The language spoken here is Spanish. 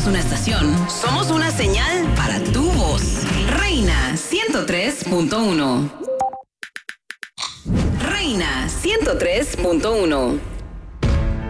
somos una estación, somos una señal para tu voz. Reina 103.1. Reina 103.1.